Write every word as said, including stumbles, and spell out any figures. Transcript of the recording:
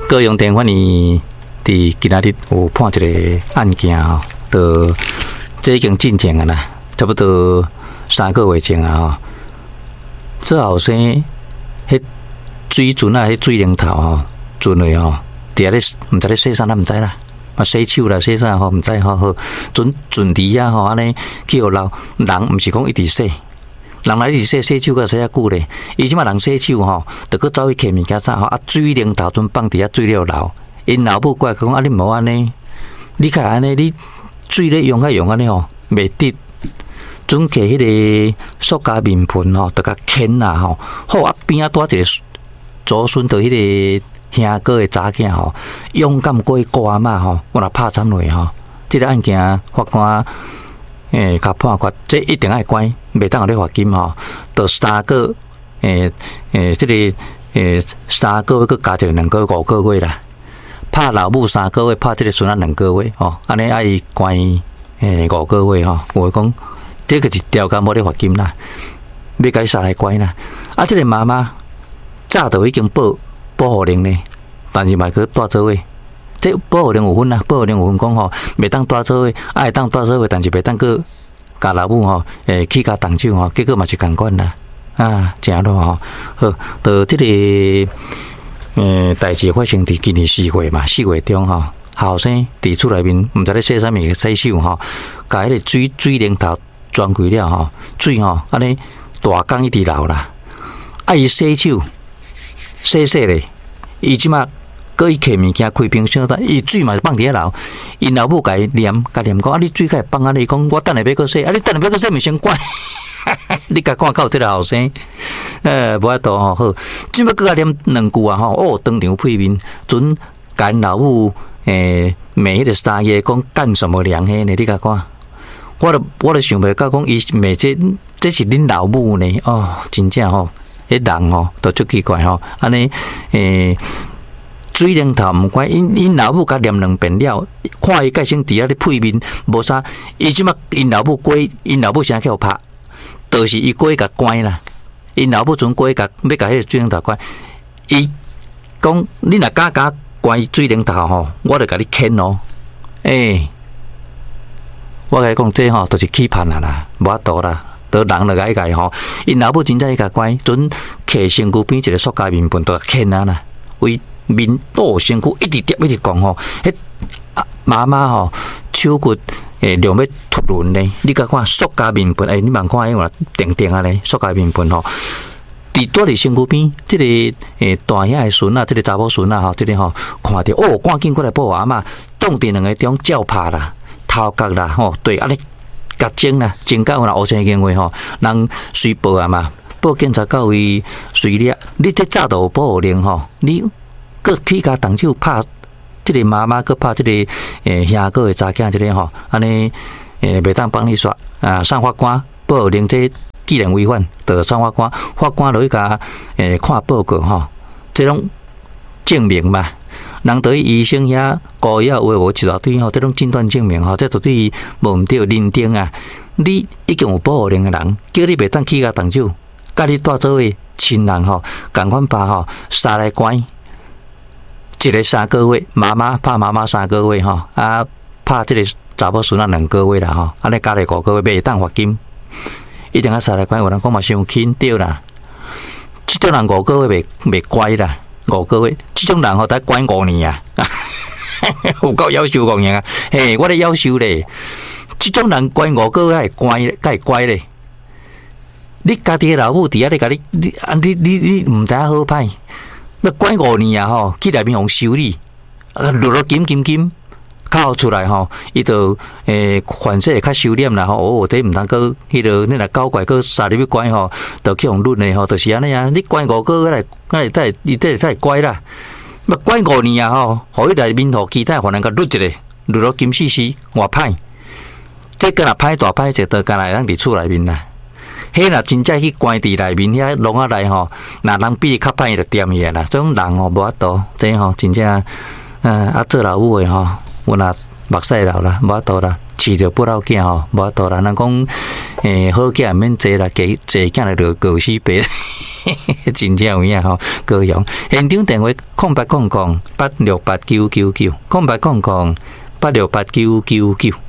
高雄地法院伫今仔日有判一个案件吼，就这已经进程啊啦，差不多三个月前啊吼，这后生迄水船啊，迄水龙头吼，船嘞吼，伫遐咧毋知咧洗啥，咱毋知啦。啊，洗手啦，洗啥吼，毋知吼好，船船伫遐吼，安尼去互捞人，毋是讲一直洗。人来一直洗洗手，个洗遐久咧。伊即马人洗手吼，着去走去摕物件啥吼，啊水龙头船放伫遐水了流。因老母怪讲啊，你无安尼，你看安尼，你水咧用较用安尼吼，袂得。准摕迄个塑胶面盆吼，着甲牵啦吼，好啊边啊带一个竹笋，着迄个。兄哥的查囝吼，勇敢过关嘛吼，我若拍惨落吼。这个案件法官诶，甲判决，这一定爱关，袂当互咧罚金吼。到三个诶诶，这个诶三个月，佮加一个两个月五个月啦。拍老母三个月，拍这个孙仔两个月吼，安尼爱关诶五个月吼。我讲，这个是条件无咧罚金啦，要甲你杀来关啦。啊，这个妈妈早就已经报。保护令呢，但是嘛去带做位，这保护令有分啦，保护令有分讲吼，袂当带做位，爱当带做位，但是袂当去甲老母吼，诶去甲动手吼，结果嘛是共款啦，啊，正咯吼，好，到这个诶代志发生伫今年四月嘛，四月中吼，后生伫厝内面，毋知咧洗啥物洗手吼，甲迄个水水龙头钻开了吼，水吼安尼大缸一直流啦，啊伊洗手。洗洗咧，伊即马搁伊摕物件开冰箱单，伊水嘛放伫遐流。因老母甲伊念，甲念讲啊，你水甲放啊，你讲我等下要搁洗，啊你等下要搁洗，咪先关。你甲看到即个后生，呃，无法度吼好，即马搁甲念两句啊吼，哦，当场配面，准甲因老母诶骂迄个三爷讲干什么良黑呢？你甲看，我都我都想袂到讲伊骂这这是恁老母呢？哦，真正吼。迄人吼都足奇怪吼，安尼诶，水龙头毋管，因因老母甲念两遍了，看伊介先伫遐咧配面，无啥，伊即马因老母过，因老母先去互拍，就是伊过甲关啦，因老母阵过甲要甲迄个水龙头关，伊讲你若敢甲关水龙头吼，我著甲你牵咯，诶、欸，我甲你讲这吼都、就是欺骗啦啦，无法度啦。得人就甲伊吼，因老母真正伊甲关，准摕身躯边一个塑胶面盆，都牵啊啦，为面倒身躯一直跌一直讲吼，迄妈妈吼手骨诶两要脱轮咧，你甲看塑胶面盆，诶，你望看迄个定定啊咧，塑胶面盆吼，伫倒伫身躯边，即、这个诶大兄诶孙啊，即、这个查某孙啊吼，即、这个吼看着哦，赶紧过来报阿嬷，当地两个中照拍啦，头壳啦吼，对安尼。甲整啦，整到有若乌青经话吼，人随报啊嘛，报警察到位随掠。你这早都有保护令吼，你搁去甲动手拍，即个妈妈搁拍即、这个诶兄哥诶查囝即个吼，安尼诶袂当帮你说啊，上法官保护令这既然违反，就上法官，法官落去甲诶看报告吼，这种证明嘛。人对医生遐故意啊，话无一大堆吼，这种诊断证明吼，这绝对无毋对认定啊！你已经有保护令诶人，叫你袂当去甲动手，甲你带做诶亲人吼，共款拍吼，杀来关，一个三个月，妈妈拍妈妈三个月吼，啊拍即个查某孙仔两个月啦吼，安尼加来五个月，袂当罚金，一定要杀来关。有人讲嘛伤轻对啦，即种人五个月袂袂乖啦。五个月，这种人吼，得关五年啊！有够夭寿五年啊！嘿，我咧夭寿咧，这种人关五个月，会乖，会乖咧。你家己老母伫遐咧，甲你你啊，你你你毋知影好歹，要关五年啊！吼，去内面互修理，啊，落落金金金，靠出来吼，伊就诶，反正会较收敛啦吼。哦，这毋通搁迄个你若搞怪，搁杀入去关吼，就去互论诶吼，就是安尼啊。你关五个月来。那才伊这才乖啦，要关五年啊吼，互伊内面互其他犯人甲捋一个，捋到金死死偌歹，这个若歹大歹者，都干来咱伫厝内面啦。迄若真正去关伫内面遐笼仔内吼，若人比伊较歹就掂伊啦。这种人吼无法度，这吼真正，呃啊做老母诶吼，有若目屎流啦，无法度啦， 饲着不老囝吼，无多人讲，诶，好囝免坐啦，给坐囝就狗死白，真正有影吼，高雄现场电话空八空空八六八九九九，空八空空八六八九九九。